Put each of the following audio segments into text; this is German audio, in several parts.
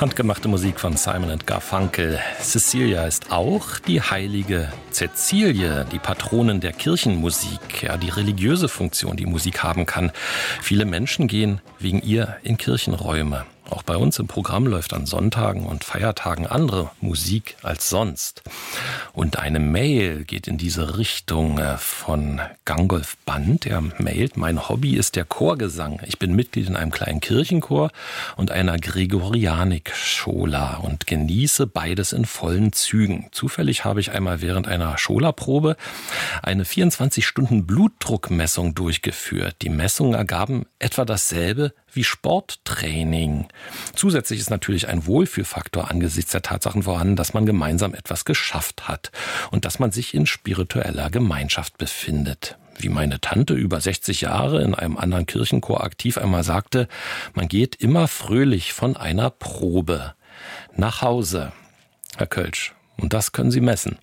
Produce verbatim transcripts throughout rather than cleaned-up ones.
Handgemachte Musik von Simon and Garfunkel. Cecilia ist auch die heilige Cäcilie, die Patronin der Kirchenmusik, ja, die religiöse Funktion, die Musik haben kann. Viele Menschen gehen wegen ihr in Kirchenräume. Auch bei uns im Programm läuft an Sonntagen und Feiertagen andere Musik als sonst. Und eine Mail geht in diese Richtung von Gangolf Band. Er mailt: Mein Hobby ist der Chorgesang. Ich bin Mitglied in einem kleinen Kirchenchor und einer Gregorianik-Schola und genieße beides in vollen Zügen. Zufällig habe ich einmal während einer Schola-Probe eine vierundzwanzig Stunden Blutdruckmessung durchgeführt. Die Messungen ergaben etwa dasselbe wie Sporttraining. Zusätzlich ist natürlich ein Wohlfühlfaktor angesichts der Tatsachen vorhanden, dass man gemeinsam etwas geschafft hat und dass man sich in spiritueller Gemeinschaft befindet. Wie meine Tante, über sechzig Jahre, in einem anderen Kirchenchor aktiv, einmal sagte: Man geht immer fröhlich von einer Probe nach Hause. Herr Kölsch, und das können Sie messen.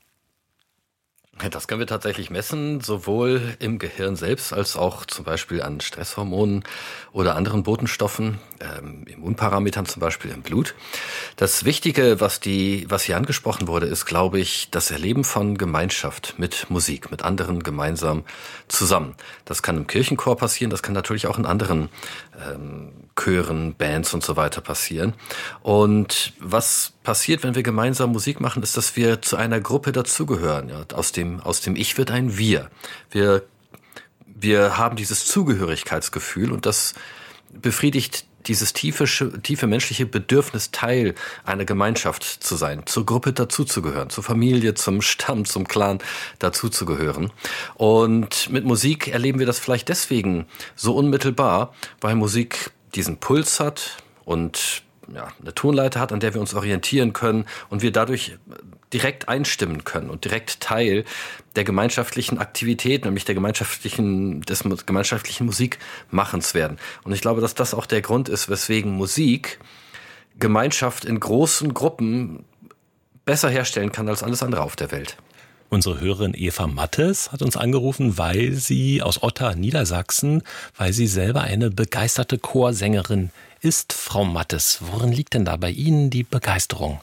Das können wir tatsächlich messen, sowohl im Gehirn selbst als auch zum Beispiel an Stresshormonen oder anderen Botenstoffen, ähm, Immunparametern zum Beispiel im Blut. Das Wichtige, was die, was hier angesprochen wurde, ist, glaube ich, das Erleben von Gemeinschaft mit Musik, mit anderen gemeinsam zusammen. Das kann im Kirchenchor passieren, das kann natürlich auch in anderen ähm, Chören, Bands und so weiter passieren. Und was passiert, wenn wir gemeinsam Musik machen, ist, dass wir zu einer Gruppe dazugehören. Ja, aus dem aus dem Ich wird ein Wir. Wir wir haben dieses Zugehörigkeitsgefühl und das befriedigt dieses tiefe tiefe menschliche Bedürfnis, Teil einer Gemeinschaft zu sein, zur Gruppe dazuzugehören, zur Familie, zum Stamm, zum Clan dazuzugehören. Und mit Musik erleben wir das vielleicht deswegen so unmittelbar, weil Musik diesen Puls hat und ja, eine Tonleiter hat, an der wir uns orientieren können und wir dadurch direkt einstimmen können und direkt Teil der gemeinschaftlichen Aktivität, nämlich der gemeinschaftlichen, des gemeinschaftlichen Musikmachens werden. Und ich glaube, dass das auch der Grund ist, weswegen Musik Gemeinschaft in großen Gruppen besser herstellen kann als alles andere auf der Welt. Unsere Hörerin Eva Mattes hat uns angerufen, weil sie aus Otta, Niedersachsen, weil sie selber eine begeisterte Chorsängerin ist. Frau Mattes, worin liegt denn da bei Ihnen die Begeisterung?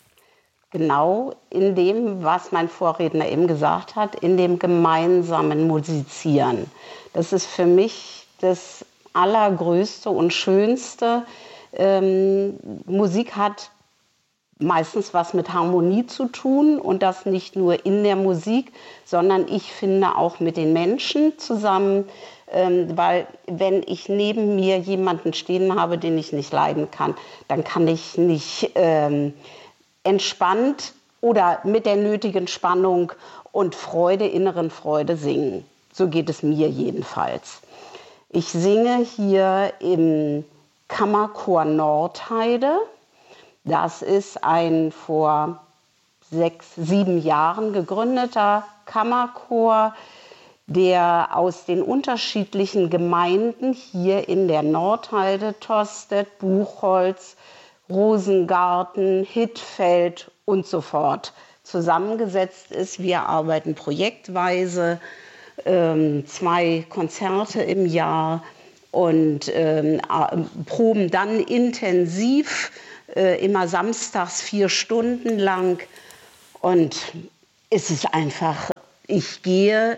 Genau in dem, was mein Vorredner eben gesagt hat, in dem gemeinsamen Musizieren. Das ist für mich das Allergrößte und Schönste. Ähm, Musik hat meistens was mit Harmonie zu tun und das nicht nur in der Musik, sondern ich finde auch mit den Menschen zusammen, ähm, weil wenn ich neben mir jemanden stehen habe, den ich nicht leiden kann, dann kann ich nicht ähm, entspannt oder mit der nötigen Spannung und Freude, inneren Freude singen. So geht es mir jedenfalls. Ich singe hier im Kammerchor Nordheide. Das ist ein vor sechs, sieben Jahren gegründeter Kammerchor, der aus den unterschiedlichen Gemeinden hier in der Nordheide, Tostedt, Buchholz, Rosengarten, Hittfeld und so fort zusammengesetzt ist. Wir arbeiten projektweise, ähm, zwei Konzerte im Jahr und ähm, proben dann intensiv, äh, immer samstags vier Stunden lang. Und es ist einfach, ich gehe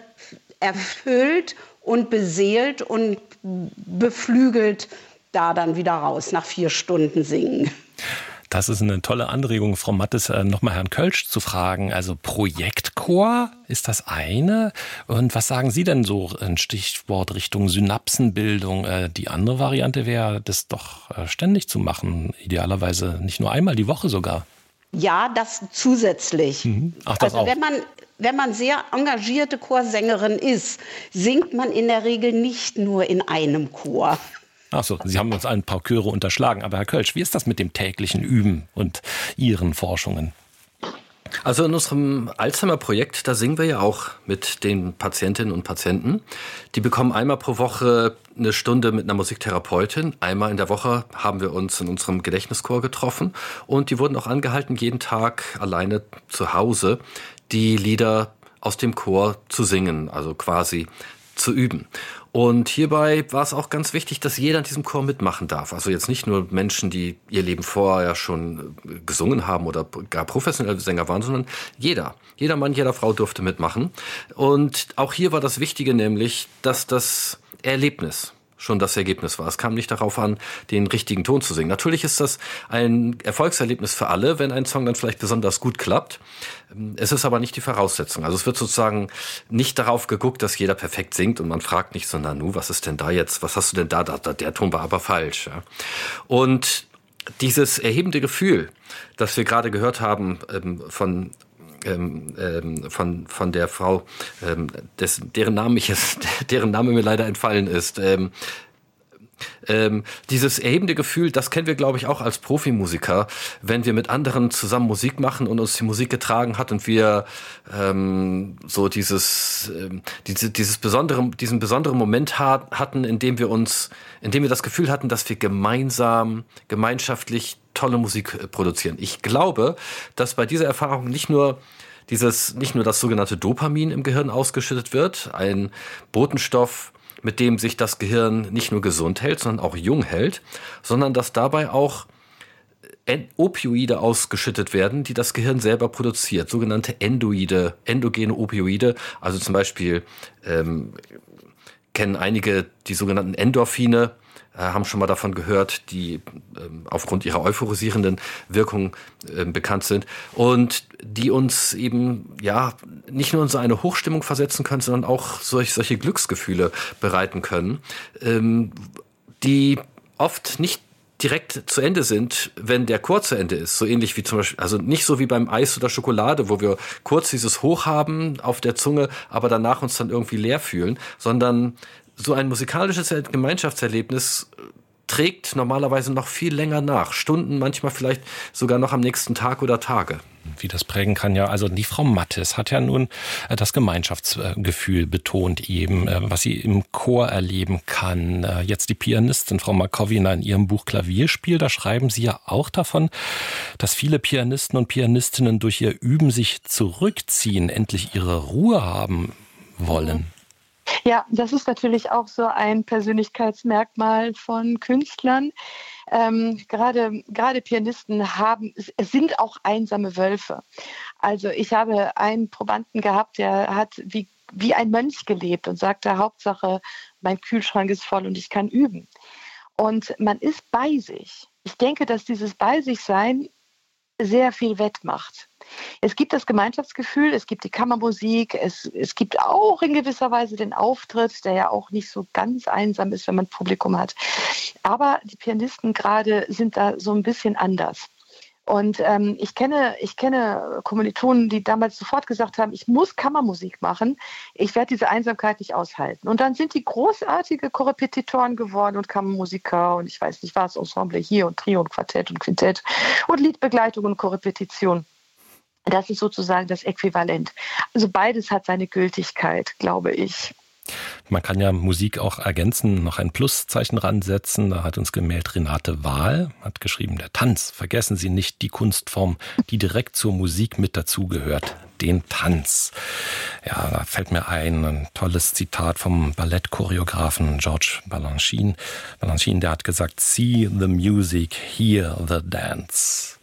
erfüllt und beseelt und beflügelt da dann wieder raus, nach vier Stunden singen. Das ist eine tolle Anregung, Frau Mattes, nochmal Herrn Kölsch zu fragen. Also Projektchor ist das eine. Und was sagen Sie denn so ein Stichwort Richtung Synapsenbildung? Die andere Variante wäre, das doch ständig zu machen. Idealerweise nicht nur einmal die Woche sogar. Ja, das zusätzlich. Mhm. Ach, das also auch. wenn man Wenn man sehr engagierte Chorsängerin ist, singt man in der Regel nicht nur in einem Chor. Ach so, Sie haben uns ein paar Chöre unterschlagen. Aber Herr Kölsch, wie ist das mit dem täglichen Üben und Ihren Forschungen? Also in unserem Alzheimer-Projekt, da singen wir ja auch mit den Patientinnen und Patienten. Die bekommen einmal pro Woche eine Stunde mit einer Musiktherapeutin. Einmal in der Woche haben wir uns in unserem Gedächtnischor getroffen. Und die wurden auch angehalten, jeden Tag alleine zu Hause die Lieder aus dem Chor zu singen. Also quasi zu üben. Und hierbei war es auch ganz wichtig, dass jeder in diesem Chor mitmachen darf. Also jetzt nicht nur Menschen, die ihr Leben vorher schon gesungen haben oder gar professionelle Sänger waren, sondern jeder. Jeder Mann, jeder Frau durfte mitmachen. Und auch hier war das Wichtige nämlich, dass das Erlebnis schon das Ergebnis war. Es kam nicht darauf an, den richtigen Ton zu singen. Natürlich ist das ein Erfolgserlebnis für alle, wenn ein Song dann vielleicht besonders gut klappt. Es ist aber nicht die Voraussetzung. Also es wird sozusagen nicht darauf geguckt, dass jeder perfekt singt und man fragt nicht, sondern nu, was ist denn da jetzt, was hast du denn da, da, da der Ton war aber falsch. Ja. Und dieses erhebende Gefühl, das wir gerade gehört haben ähm, von Ähm, ähm, von von der Frau, ähm, des, deren Name ich jetzt, deren Name mir leider entfallen ist. Ähm, ähm, dieses erhebende Gefühl, das kennen wir, glaube ich, auch als Profimusiker, wenn wir mit anderen zusammen Musik machen und uns die Musik getragen hat und wir ähm, so dieses ähm, diese, dieses besondere, diesen besonderen Moment ha- hatten, in dem wir uns, in dem wir das Gefühl hatten, dass wir gemeinsam, gemeinschaftlich tolle Musik produzieren. Ich glaube, dass bei dieser Erfahrung nicht nur dieses, nicht nur das sogenannte Dopamin im Gehirn ausgeschüttet wird, ein Botenstoff, mit dem sich das Gehirn nicht nur gesund hält, sondern auch jung hält, sondern dass dabei auch Opioide ausgeschüttet werden, die das Gehirn selber produziert, sogenannte Endoide, endogene Opioide, also zum Beispiel ähm, kennen einige die sogenannten Endorphine, haben schon mal davon gehört, die ähm, aufgrund ihrer euphorisierenden Wirkung äh, bekannt sind und die uns eben ja nicht nur in so eine Hochstimmung versetzen können, sondern auch solch, solche Glücksgefühle bereiten können, ähm, die oft nicht direkt zu Ende sind, wenn der Chor zu Ende ist. So ähnlich wie zum Beispiel, also nicht so wie beim Eis oder Schokolade, wo wir kurz dieses Hoch haben auf der Zunge, aber danach uns dann irgendwie leer fühlen, sondern so ein musikalisches Gemeinschaftserlebnis trägt normalerweise noch viel länger nach. Stunden, manchmal vielleicht sogar noch am nächsten Tag oder Tage. Wie das prägen kann, ja. Also die Frau Mattes hat ja nun das Gemeinschaftsgefühl betont eben, was sie im Chor erleben kann. Jetzt die Pianistin Frau Markowina in ihrem Buch Klavierspiel, da schreiben sie ja auch davon, dass viele Pianisten und Pianistinnen durch ihr Üben sich zurückziehen, endlich ihre Ruhe haben wollen. Ja, das ist natürlich auch so ein Persönlichkeitsmerkmal von Künstlern. Ähm, gerade, gerade Pianisten haben, sind auch einsame Wölfe. Also ich habe einen Probanden gehabt, der hat wie, wie ein Mönch gelebt und sagte, Hauptsache, mein Kühlschrank ist voll und ich kann üben. Und man ist bei sich. Ich denke, dass dieses Bei sich sein sehr viel wettmacht. Es gibt das Gemeinschaftsgefühl, es gibt die Kammermusik, es, es gibt auch in gewisser Weise den Auftritt, der ja auch nicht so ganz einsam ist, wenn man Publikum hat. Aber die Pianisten gerade sind da so ein bisschen anders. Und ähm, ich kenne, ich kenne Kommilitonen, die damals sofort gesagt haben, ich muss Kammermusik machen, ich werde diese Einsamkeit nicht aushalten. Und dann sind die großartige Korrepetitoren geworden und Kammermusiker und ich weiß nicht was, Ensemble hier und Trio und Quartett und Quintett und Liedbegleitung und Korrepetition. Das ist sozusagen das Äquivalent. Also beides hat seine Gültigkeit, glaube ich. Man kann ja Musik auch ergänzen, noch ein Pluszeichen ransetzen. Da hat uns gemeldet Renate Wahl, hat geschrieben, der Tanz. Vergessen Sie nicht die Kunstform, die direkt zur Musik mit dazugehört, den Tanz. Ja, da fällt mir ein, ein tolles Zitat vom Ballettchoreografen Georges Balanchine. Balanchine, der hat gesagt, see the music, hear the dance.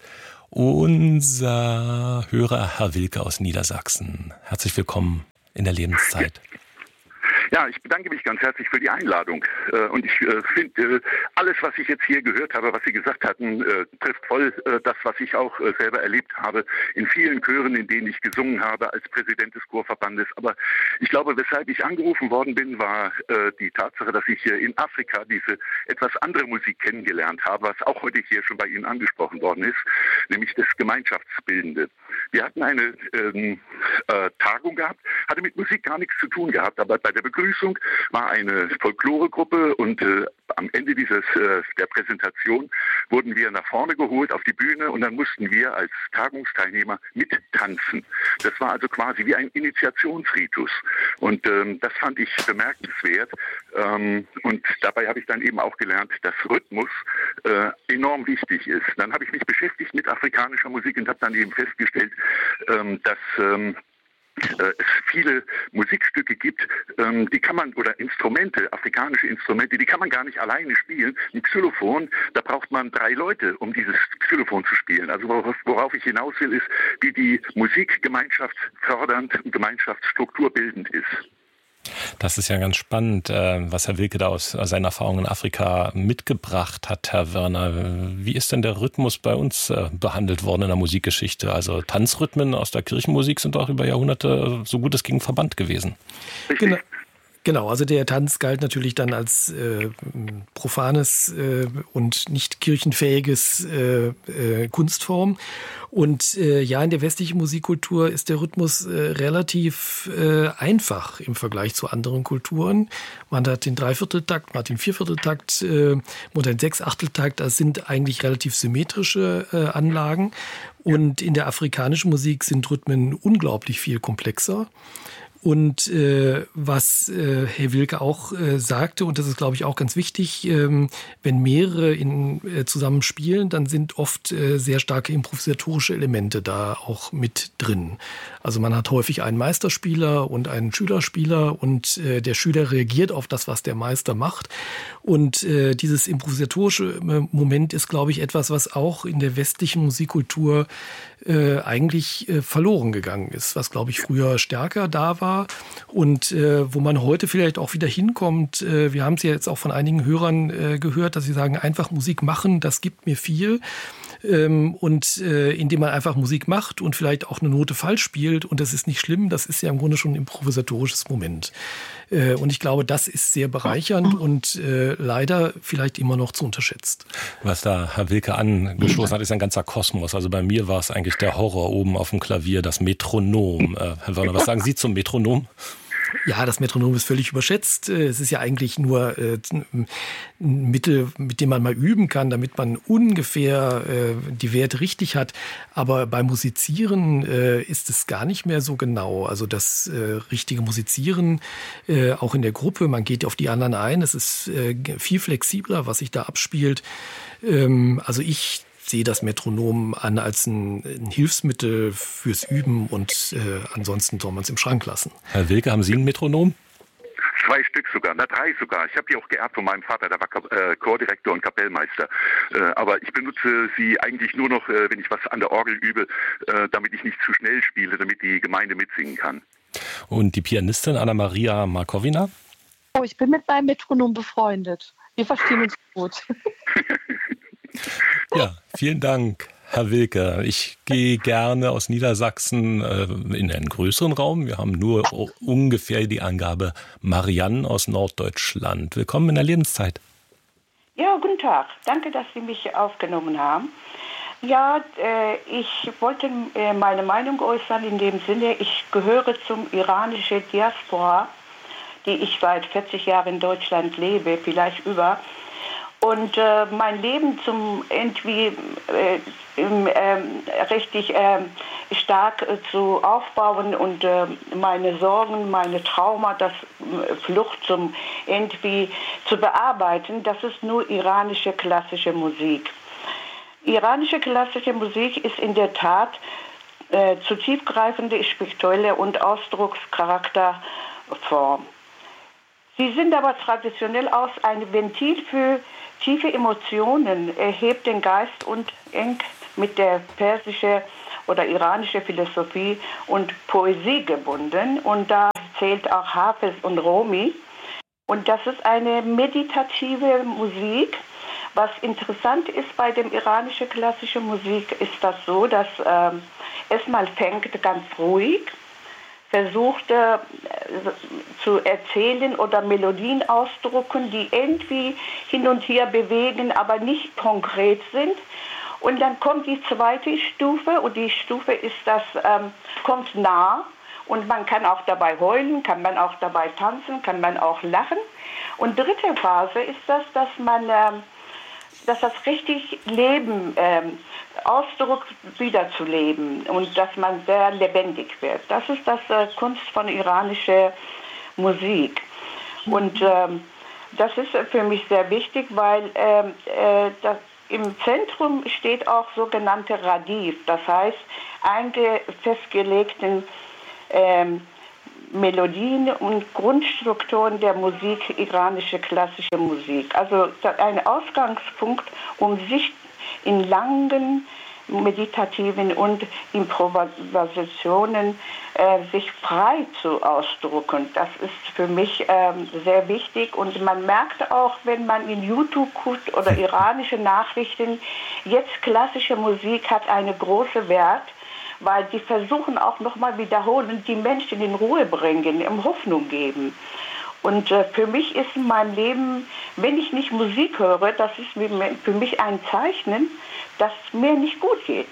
Unser Hörer Herr Wilke aus Niedersachsen. Herzlich willkommen in der Lebenszeit. Ja, ich bedanke mich ganz herzlich für die Einladung. Und ich finde, alles, was ich jetzt hier gehört habe, was Sie gesagt hatten, trifft voll das, was ich auch selber erlebt habe in vielen Chören, in denen ich gesungen habe als Präsident des Chorverbandes. Aber ich glaube, weshalb ich angerufen worden bin, war die Tatsache, dass ich in Afrika diese etwas andere Musik kennengelernt habe, was auch heute hier schon bei Ihnen angesprochen worden ist, nämlich das Gemeinschaftsbildende. Wir hatten eine ähm, äh, Tagung gehabt, hatte mit Musik gar nichts zu tun gehabt, aber bei der Begrüßung war eine Folkloregruppe und äh, am Ende dieses äh, der Präsentation wurden wir nach vorne geholt auf die Bühne und dann mussten wir als Tagungsteilnehmer mittanzen. Das war also quasi wie ein Initiationsritus und ähm, das fand ich bemerkenswert ähm, und dabei habe ich dann eben auch gelernt, dass Rhythmus äh, enorm wichtig ist. Dann habe ich mich beschäftigt mit afrikanischer Musik und habe dann eben festgestellt, ähm, dass ähm, äh, es viele Musikstücke gibt, ähm, die kann man, oder Instrumente, afrikanische Instrumente, die kann man gar nicht alleine spielen. Ein Xylophon, da braucht man drei Leute, um dieses Xylophon zu spielen. Also worauf, worauf ich hinaus will, ist, wie die Musik gemeinschaftsfördernd und gemeinschaftsstrukturbildend ist. Das ist ja ganz spannend, was Herr Wilke da aus seinen Erfahrungen in Afrika mitgebracht hat, Herr Wörner. Wie ist denn der Rhythmus bei uns behandelt worden in der Musikgeschichte? Also Tanzrhythmen aus der Kirchenmusik sind auch über Jahrhunderte so gut es ging verbannt gewesen. Genau. Genau, also der Tanz galt natürlich dann als äh, profanes äh, und nicht kirchenfähiges äh, äh, Kunstform. Und äh, ja, in der westlichen Musikkultur ist der Rhythmus äh, relativ äh, einfach im Vergleich zu anderen Kulturen. Man hat den Dreivierteltakt, man hat den Viervierteltakt, äh, man hat den Sechsachteltakt. Das sind eigentlich relativ symmetrische äh, Anlagen. Und in der afrikanischen Musik sind Rhythmen unglaublich viel komplexer. Und äh, was äh, Herr Wilke auch äh, sagte, und das ist, glaube ich, auch ganz wichtig, ähm, wenn mehrere in, äh, zusammen spielen, dann sind oft äh, sehr starke improvisatorische Elemente da auch mit drin. Also man hat häufig einen Meisterspieler und einen Schülerspieler und äh, der Schüler reagiert auf das, was der Meister macht. Und äh, dieses improvisatorische Moment ist, glaube ich, etwas, was auch in der westlichen Musikkultur äh, eigentlich äh, verloren gegangen ist, was, glaube ich, früher stärker da war. Und äh, wo man heute vielleicht auch wieder hinkommt, äh, wir haben es ja jetzt auch von einigen Hörern äh, gehört, dass sie sagen, einfach Musik machen, das gibt mir viel. Ähm, und äh, indem man einfach Musik macht und vielleicht auch eine Note falsch spielt, und das ist nicht schlimm, das ist ja im Grunde schon ein improvisatorisches Moment. Äh, und ich glaube, das ist sehr bereichernd und äh, leider vielleicht immer noch zu unterschätzt. Was da Herr Wilke angestoßen hat, ist ein ganzer Kosmos. Also bei mir war es eigentlich der Horror oben auf dem Klavier, das Metronom. Äh, Herr Wörner, was sagen Sie zum Metronom? Ja, das Metronom ist völlig überschätzt. Es ist ja eigentlich nur äh, ein Mittel, mit dem man mal üben kann, damit man ungefähr äh, die Werte richtig hat. Aber beim Musizieren äh, ist es gar nicht mehr so genau. Also das äh, richtige Musizieren, äh, auch in der Gruppe, man geht auf die anderen ein. Es ist äh, viel flexibler, was sich da abspielt. Ähm, also ich sehe das Metronom an als ein, ein Hilfsmittel fürs Üben und äh, ansonsten soll man es im Schrank lassen. Herr Wilke, haben Sie ein Metronom? Zwei Stück sogar, na drei sogar. Ich habe die auch geerbt von meinem Vater, der war äh, Chordirektor und Kapellmeister. Äh, aber ich benutze sie eigentlich nur noch, äh, wenn ich was an der Orgel übe, äh, damit ich nicht zu schnell spiele, damit die Gemeinde mitsingen kann. Und die Pianistin Anna-Maria Markowina? Oh, ich bin mit meinem Metronom befreundet. Wir verstehen uns gut. Ja, vielen Dank, Herr Wilke. Ich gehe gerne aus Niedersachsen äh, in einen größeren Raum. Wir haben nur ungefähr die Angabe Marianne aus Norddeutschland. Willkommen in der Lebenszeit. Ja, guten Tag. Danke, dass Sie mich aufgenommen haben. Ja, äh, ich wollte äh, meine Meinung äußern in dem Sinne, ich gehöre zum iranischen Diaspora, die ich seit vierzig Jahren in Deutschland lebe, vielleicht über. Und äh, mein Leben zum irgendwie äh, äh, richtig äh, stark äh, zu aufbauen und äh, meine Sorgen, meine Trauma, das äh, Flucht zum irgendwie zu bearbeiten, das ist nur iranische klassische Musik. Iranische klassische Musik ist in der Tat äh, zu tiefgreifende spirituelle und Ausdruckscharakterform. Sie sind aber traditionell aus ein Ventil für tiefe Emotionen, erhebt den Geist und eng mit der persischen oder iranischen Philosophie und Poesie gebunden. Und da zählt auch Hafiz und Rumi. Und das ist eine meditative Musik. Was interessant ist bei dem iranischen klassischen Musik, ist das so, dass äh, es mal fängt ganz ruhig, versucht äh, zu erzählen oder Melodien ausdrucken, die irgendwie hin und her bewegen, aber nicht konkret sind. Und dann kommt die zweite Stufe und die Stufe ist das, ähm, kommt nah und man kann auch dabei heulen, kann man auch dabei tanzen, kann man auch lachen. Und dritte Phase ist das, dass man, ähm, dass das richtig Leben ähm, Ausdruck wiederzuleben und dass man sehr lebendig wird. Das ist das äh, Kunst von iranischer Musik. Und ähm, das ist für mich sehr wichtig, weil ähm, äh, das, im Zentrum steht auch sogenannte Radif, das heißt einen festgelegten ähm, Melodien und Grundstrukturen der Musik, iranische klassische Musik. Also ein Ausgangspunkt, um sich in langen meditativen und Improvisationen äh, sich frei zu ausdrücken. Das ist für mich ähm, sehr wichtig und man merkt auch, wenn man in YouTube guckt oder iranische Nachrichten, jetzt klassische Musik hat einen großen Wert, weil die versuchen auch nochmal wiederholen, die Menschen in Ruhe bringen, im Hoffnung geben. Und äh, für mich ist in meinem Leben, wenn ich nicht Musik höre, das ist für mich ein Zeichen, dass mir nicht gut geht.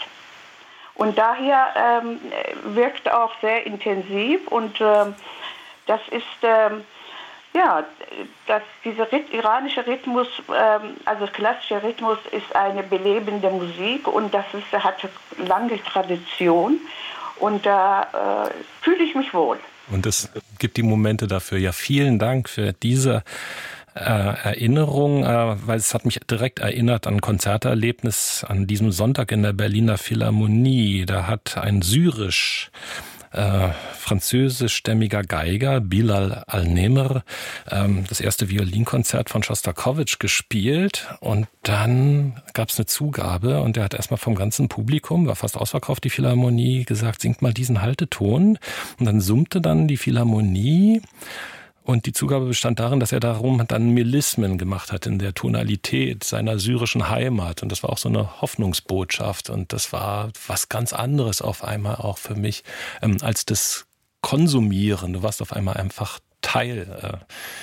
Und daher ähm, wirkt auch sehr intensiv und ähm, das ist, ähm, ja, das, dieser Rhyth- iranische Rhythmus, ähm, also klassischer Rhythmus ist eine belebende Musik und das ist, hat lange Tradition und da äh, fühle ich mich wohl. Und es gibt die Momente dafür. Ja, vielen Dank für diese äh, Erinnerung, äh, weil es hat mich direkt erinnert an ein Konzerterlebnis an diesem Sonntag in der Berliner Philharmonie. Da hat ein syrisch Äh, französischstämmiger Geiger, Bilal Al-Nemr, ähm, das erste Violinkonzert von Schostakowitsch gespielt und dann gab es eine Zugabe und er hat erstmal vom ganzen Publikum, war fast ausverkauft die Philharmonie, gesagt, singt mal diesen Halteton und dann summte dann die Philharmonie. Und die Zugabe bestand darin, dass er darum dann Melismen gemacht hat in der Tonalität seiner syrischen Heimat. Und das war auch so eine Hoffnungsbotschaft. Und das war was ganz anderes auf einmal auch für mich ähm, als das Konsumieren. Du warst auf einmal einfach Teil äh,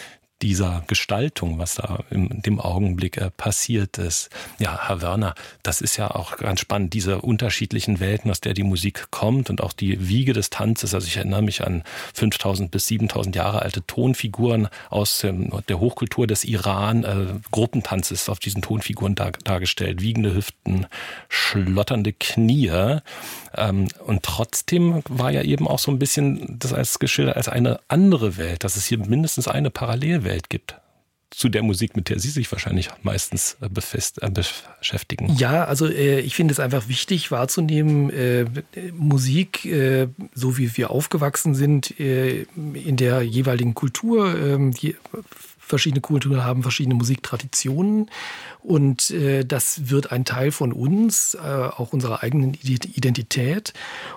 dieser Gestaltung, was da in dem Augenblick äh, passiert ist. Ja, Herr Wörner, das ist ja auch ganz spannend, diese unterschiedlichen Welten, aus der die Musik kommt und auch die Wiege des Tanzes. Also ich erinnere mich an fünftausend bis siebentausend Jahre alte Tonfiguren aus ähm, der Hochkultur des Iran. Äh, Gruppentanz ist auf diesen Tonfiguren dar- dargestellt. Wiegende Hüften, schlotternde Knie. Ähm, und trotzdem war ja eben auch so ein bisschen das als geschildert als eine andere Welt, dass es hier mindestens eine Parallelwelt Welt gibt. Zu der Musik, mit der Sie sich wahrscheinlich meistens befest, äh, beschäftigen. Ja, also äh, ich finde es einfach wichtig wahrzunehmen, äh, Musik, äh, so wie wir aufgewachsen sind, äh, in der jeweiligen Kultur, äh, je, verschiedene Kulturen haben verschiedene Musiktraditionen und äh, das wird ein Teil von uns, äh, auch unserer eigenen Identität.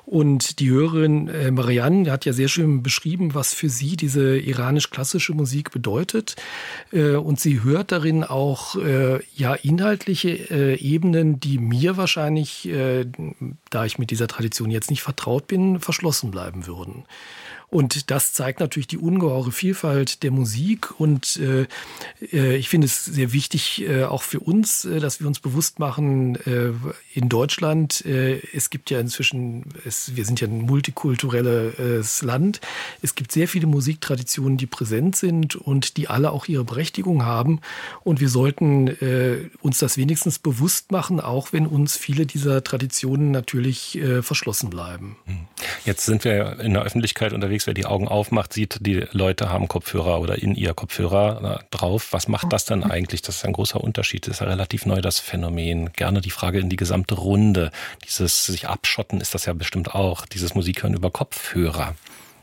Und die Hörerin äh, Marianne hat ja sehr schön beschrieben, was für sie diese iranisch-klassische Musik bedeutet. Äh, und sie hört darin auch äh, ja inhaltliche äh, Ebenen, die mir wahrscheinlich, äh, da ich mit dieser Tradition jetzt nicht vertraut bin, verschlossen bleiben würden. Und das zeigt natürlich die ungeheure Vielfalt der Musik. Und äh, ich finde es sehr wichtig, äh, auch für uns, äh, dass wir uns bewusst machen, äh, in Deutschland, äh, es gibt ja inzwischen, es, wir sind ja ein multikulturelles Land, es gibt sehr viele Musiktraditionen, die präsent sind und die alle auch ihre Berechtigung haben. Und wir sollten äh, uns das wenigstens bewusst machen, auch wenn uns viele dieser Traditionen natürlich äh, verschlossen bleiben. Jetzt sind wir in der Öffentlichkeit unterwegs. Wer die Augen aufmacht, sieht, die Leute haben Kopfhörer oder in ihr Kopfhörer drauf. Was macht das denn eigentlich? Das ist ein großer Unterschied. Das ist ja relativ neu, das Phänomen. Gerne die Frage in die gesamte Runde. Dieses sich abschotten ist das ja bestimmt auch. Dieses Musikhören über Kopfhörer.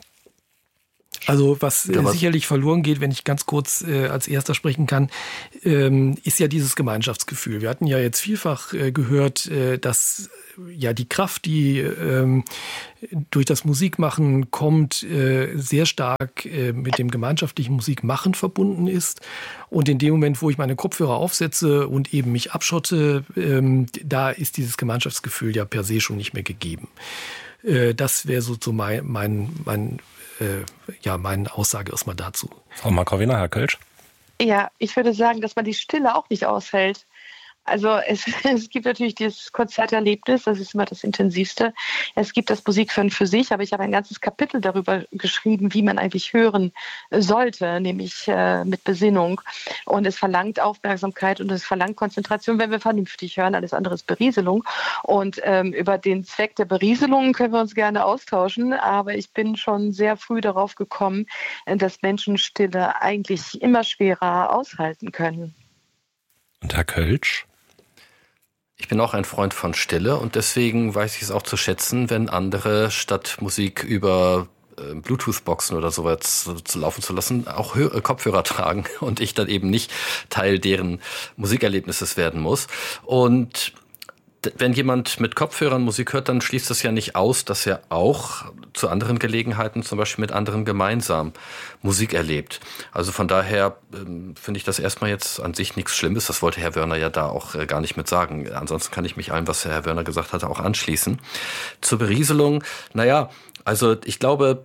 Also was äh, sicherlich verloren geht, wenn ich ganz kurz äh, als Erster sprechen kann, ähm, ist ja dieses Gemeinschaftsgefühl. Wir hatten ja jetzt vielfach äh, gehört, äh, dass ja die Kraft, die ähm, durch das Musikmachen kommt, äh, sehr stark äh, mit dem gemeinschaftlichen Musikmachen verbunden ist. Und in dem Moment, wo ich meine Kopfhörer aufsetze und eben mich abschotte, ähm, da ist dieses Gemeinschaftsgefühl ja per se schon nicht mehr gegeben. Äh, das wäre so, so mein, mein, mein äh, ja, meine Aussage erstmal dazu. Frau Markowina, Herr Kölsch? Ja, ich würde sagen, dass man die Stille auch nicht aushält. Also es, es gibt natürlich dieses Konzerterlebnis, das ist immer das Intensivste. Es gibt das Musikhören für sich, aber ich habe ein ganzes Kapitel darüber geschrieben, wie man eigentlich hören sollte, nämlich äh, mit Besinnung. Und es verlangt Aufmerksamkeit und es verlangt Konzentration, wenn wir vernünftig hören. Alles andere ist Berieselung. Und ähm, über den Zweck der Berieselung können wir uns gerne austauschen, aber ich bin schon sehr früh darauf gekommen, dass Menschen Stille eigentlich immer schwerer aushalten können. Und Herr Kölsch? Ich bin auch ein Freund von Stille und deswegen weiß ich es auch zu schätzen, wenn andere statt Musik über äh, Bluetooth-Boxen oder sowas zu, zu laufen zu lassen, auch Hör- Kopfhörer tragen und ich dann eben nicht Teil deren Musikerlebnisses werden muss. Und wenn jemand mit Kopfhörern Musik hört, dann schließt das ja nicht aus, dass er auch zu anderen Gelegenheiten, zum Beispiel mit anderen gemeinsam Musik erlebt. Also von daher ähm, finde ich das erstmal jetzt an sich nichts Schlimmes. Das wollte Herr Wörner ja da auch äh, gar nicht mit sagen. Ansonsten kann ich mich allem, was Herr Wörner gesagt hatte, auch anschließen. Zur Berieselung, naja, also ich glaube,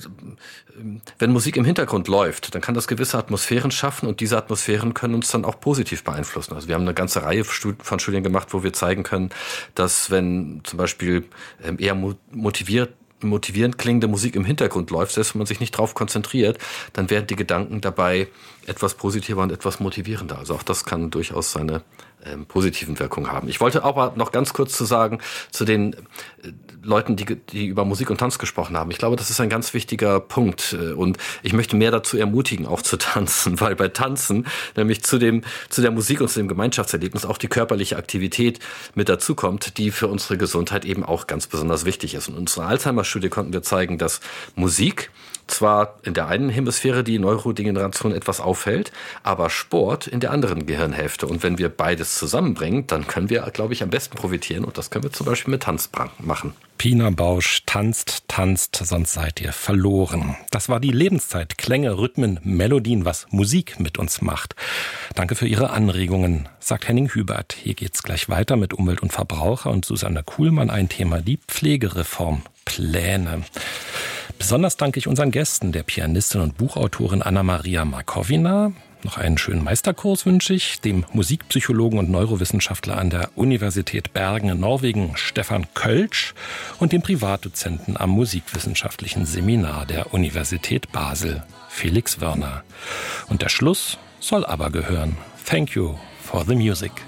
wenn Musik im Hintergrund läuft, dann kann das gewisse Atmosphären schaffen und diese Atmosphären können uns dann auch positiv beeinflussen. Also wir haben eine ganze Reihe von Studien gemacht, wo wir zeigen können, dass wenn zum Beispiel eher motiviert motivierend klingende Musik im Hintergrund läuft, selbst wenn man sich nicht drauf konzentriert, dann werden die Gedanken dabei etwas positiver und etwas motivierender. Also auch das kann durchaus seine ähm, positiven Wirkungen haben. Ich wollte aber noch ganz kurz zu sagen, zu den äh, Leuten, die, die über Musik und Tanz gesprochen haben. Ich glaube, das ist ein ganz wichtiger Punkt äh, und ich möchte mehr dazu ermutigen, auch zu tanzen, weil bei Tanzen nämlich zu dem, zu der Musik und zu dem Gemeinschaftserlebnis auch die körperliche Aktivität mit dazukommt, die für unsere Gesundheit eben auch ganz besonders wichtig ist. Und in unserer Alzheimer-Studie konnten wir zeigen, dass Musik zwar in der einen Hemisphäre die Neurodegeneration etwas aufhält, aber Sport in der anderen Gehirnhälfte. Und wenn wir beides zusammenbringen, dann können wir, glaube ich, am besten profitieren. Und das können wir zum Beispiel mit Tanz machen. Pina Bausch tanzt, tanzt, sonst seid ihr verloren. Das war die Lebenszeit. Klänge, Rhythmen, Melodien, was Musik mit uns macht. Danke für Ihre Anregungen, sagt Henning Hubert. Hier geht's gleich weiter mit Umwelt und Verbraucher und Susanne Kuhlmann. Ein Thema, die Pflegereformpläne. Besonders danke ich unseren Gästen, der Pianistin und Buchautorin Anna-Maria Markowina. Noch einen schönen Meisterkurs wünsche ich dem Musikpsychologen und Neurowissenschaftler an der Universität Bergen in Norwegen, Stefan Kölsch, und dem Privatdozenten am Musikwissenschaftlichen Seminar der Universität Basel, Felix Wörner. Und der Schluss soll aber gehören. Thank you for the music.